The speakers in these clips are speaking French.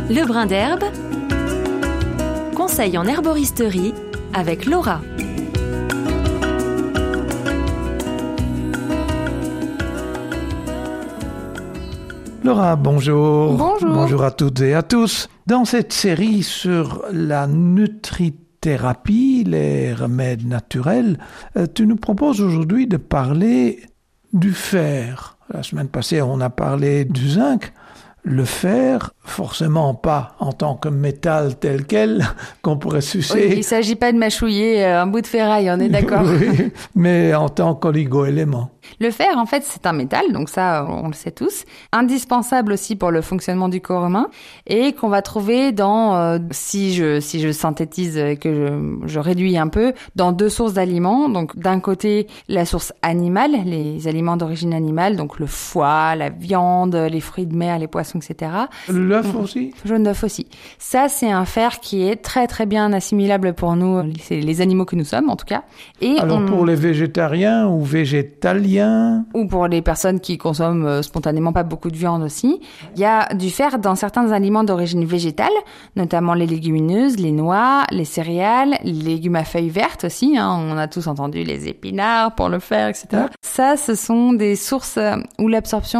Le brin d'herbe, conseil en herboristerie avec Laura. Laura, bonjour. Bonjour. Bonjour à toutes et à tous. Dans cette série sur la nutrithérapie, les remèdes naturels, tu nous proposes aujourd'hui de parler du fer. La semaine passée, on a parlé du zinc. Le fer, forcément pas en tant que métal tel quel, qu'on pourrait sucer. Oui, il ne s'agit pas de mâchouiller un bout de ferraille, on est d'accord. Oui, mais en tant qu'oligo-élément. Le fer, en fait, c'est un métal, donc ça, on le sait tous, indispensable aussi pour le fonctionnement du corps humain, et qu'on va trouver dans, si je synthétise et que je réduis un peu, dans deux sources d'aliments. Donc, d'un côté, la source animale, les aliments d'origine animale, donc le foie, la viande, les fruits de mer, les poissons, etc. L'œuf aussi? Jaune d'œuf aussi. Ça, c'est un fer qui est très très bien assimilable pour nous, c'est les animaux que nous sommes en tout cas. Et alors pour les végétariens ou végétaliens? Ou pour les personnes qui consomment spontanément pas beaucoup de viande aussi. Il y a du fer dans certains aliments d'origine végétale, notamment les légumineuses, les noix, les céréales, les légumes à feuilles vertes aussi. On a tous entendu les épinards pour le fer, etc. Ouais. Ça, ce sont des sources où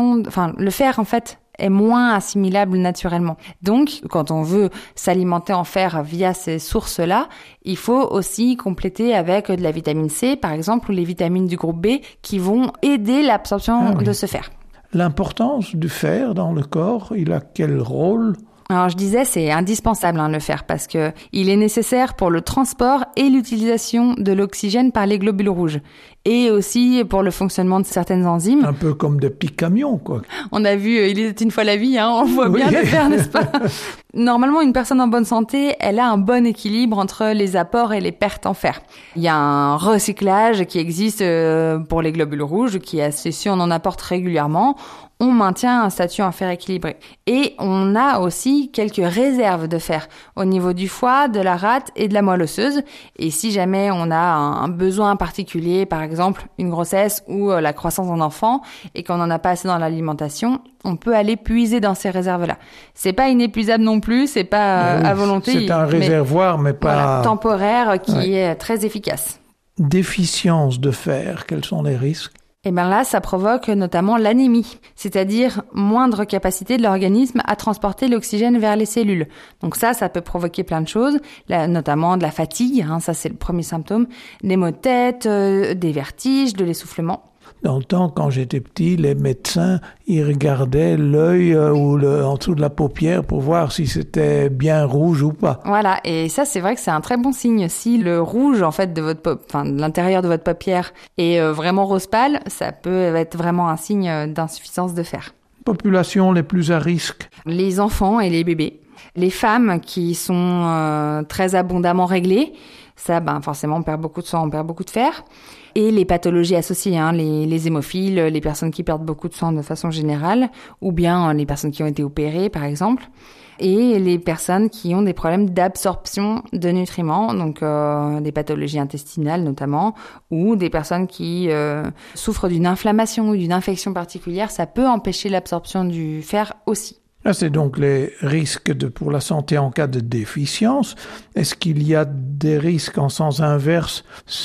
le fer en fait est moins assimilable naturellement. Donc, quand on veut s'alimenter en fer via ces sources-là, il faut aussi compléter avec de la vitamine C, par exemple, ou les vitamines du groupe B qui vont aider l'absorption de ce fer. L'importance du fer dans le corps, il a quel rôle ? Alors, je disais, c'est indispensable, le fer, parce que il est nécessaire pour le transport et l'utilisation de l'oxygène par les globules rouges. Et aussi pour le fonctionnement de certaines enzymes. Un peu comme des petits camions, quoi. On a vu Il était une fois la vie, on voit bien le fer, n'est-ce pas? Normalement, une personne en bonne santé, elle a un bon équilibre entre les apports et les pertes en fer. Il y a un recyclage qui existe pour les globules rouges, qui est assez sûr, on en apporte régulièrement. On maintient un statut en fer équilibré. Et on a aussi quelques réserves de fer au niveau du foie, de la rate et de la moelle osseuse. Et si jamais on a un besoin particulier, par exemple une grossesse ou la croissance d'un enfant, et qu'on n'en a pas assez dans l'alimentation, on peut aller puiser dans ces réserves-là. C'est pas inépuisable non plus, c'est pas à volonté. C'est un réservoir, mais pas... Voilà, temporaire, qui est très efficace. Déficience de fer, quels sont les risques ? Et bien là, ça provoque notamment l'anémie, c'est-à-dire moindre capacité de l'organisme à transporter l'oxygène vers les cellules. Donc ça peut provoquer plein de choses, notamment de la fatigue, ça c'est le premier symptôme, des maux de tête, des vertiges, de l'essoufflement. Dans le temps, quand j'étais petit, les médecins, ils regardaient l'œil en dessous de la paupière pour voir si c'était bien rouge ou pas. Voilà, et ça, c'est vrai que c'est un très bon signe. Si le rouge, en fait, de l'intérieur de votre paupière est vraiment rose pâle, ça peut être vraiment un signe d'insuffisance de fer. Population les plus à risque? Les enfants et les bébés. Les femmes qui sont très abondamment réglées, ça, forcément, on perd beaucoup de sang, on perd beaucoup de fer. Et les pathologies associées, les hémophiles, les personnes qui perdent beaucoup de sang de façon générale, ou bien les personnes qui ont été opérées, par exemple, et les personnes qui ont des problèmes d'absorption de nutriments, donc des pathologies intestinales notamment, ou des personnes qui souffrent d'une inflammation ou d'une infection particulière, ça peut empêcher l'absorption du fer aussi. Là, c'est donc les risques pour la santé en cas de déficience. Est-ce qu'il y a des risques en sens inverse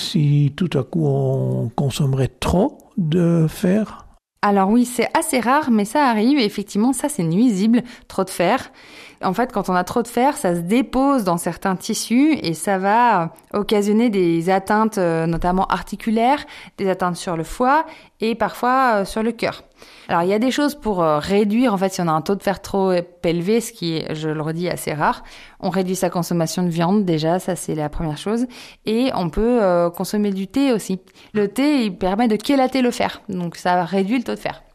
si tout à coup on consommerait trop de fer ? Alors oui, c'est assez rare, mais ça arrive. Et effectivement, ça, c'est nuisible, trop de fer. En fait, quand on a trop de fer, ça se dépose dans certains tissus et ça va occasionner des atteintes, notamment articulaires, des atteintes sur le foie et parfois sur le cœur. Alors, il y a des choses pour réduire, en fait, si on a un taux de fer trop élevé, ce qui est, je le redis, assez rare. On réduit sa consommation de viande, déjà, ça c'est la première chose. Et on peut consommer du thé aussi. Le thé, il permet de chélater le fer, donc ça réduit le taux de fer.